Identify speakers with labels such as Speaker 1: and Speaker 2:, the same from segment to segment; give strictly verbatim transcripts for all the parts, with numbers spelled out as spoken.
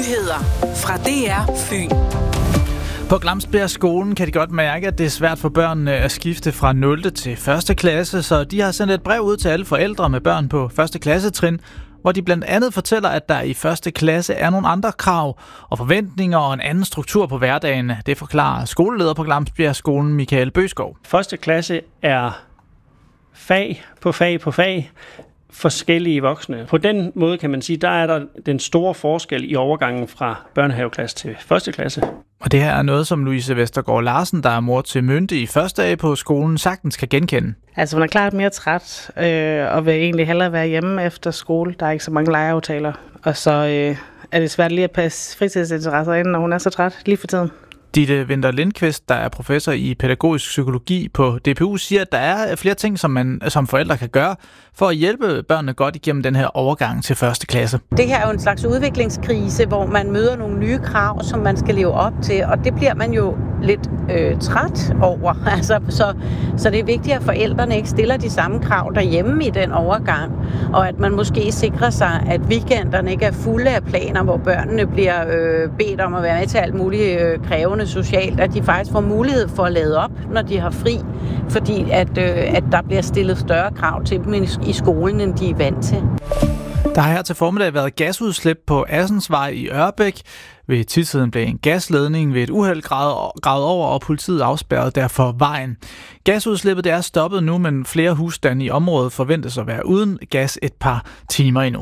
Speaker 1: Nyheder fra D R Fyn.
Speaker 2: På Glamsbjerg skolen kan de godt mærke, at det er svært for børnene at skifte fra nul til første klasse, så de har sendt et brev ud til alle forældre med børn på første klassetrin, hvor de blandt andet fortæller, at der i første klasse er nogle andre krav og forventninger og en anden struktur på hverdagen. Det forklarer skoleleder på Glamsbjerg skolen, Michael Bøskov.
Speaker 3: Første klasse er fag på fag på fag, forskellige voksne. På den måde kan man sige, der er der den store forskel i overgangen fra børnehaveklasse til første klasse.
Speaker 2: Og det her er noget, som Louise Vestergaard Larsen, der er mor til Mynte i første dag på skolen, sagtens kan genkende.
Speaker 4: Altså hun er klart mere træt, øh, og vil egentlig hellere være hjemme efter skole. Der er ikke så mange legeaftaler. Og så øh, er det svært lige at passe fritidsinteresser ind, når hun er så træt lige for tiden.
Speaker 2: Ditte Winther Lindqvist, der er professor i pædagogisk psykologi på D P U, siger, at der er flere ting, som man som forældre kan gøre for at hjælpe børnene godt igennem den her overgang til første klasse.
Speaker 5: Det her er jo en slags udviklingskrise, hvor man møder nogle nye krav, som man skal leve op til, og det bliver man jo lidt øh, træt over. Altså, så, så det er vigtigt, at forældrene ikke stiller de samme krav derhjemme i den overgang, og at man måske sikrer sig, at weekenderne ikke er fulde af planer, hvor børnene bliver øh, bedt om at være med til alt muligt øh, krævende socialt, at de faktisk får mulighed for at lade op, når de har fri, fordi at, øh, at der bliver stillet større krav til dem i skolen, end de er vant til.
Speaker 2: Der har her til formiddag været gasudslip på Assensvej i Ørbæk. Ved tidssiden blev en gasledning ved et uheld gravet over, og politiet afspærrede derfor vejen. Gasudslippet det er stoppet nu, men flere husstande i området forventes at være uden gas et par timer endnu.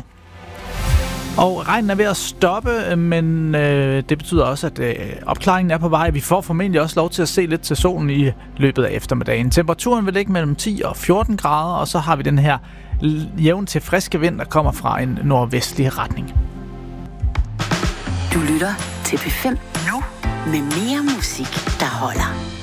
Speaker 2: Og regnen er ved at stoppe, men øh, det betyder også, at øh, opklaringen er på vej. Vi får formentlig også lov til at se lidt til solen i løbet af eftermiddagen. Temperaturen vil ligge mellem ti og fjorten grader, og så har vi den her jævn til friske vind, der kommer fra en nordvestlig retning.
Speaker 1: Du lytter til P fem nu med mere musik, der holder.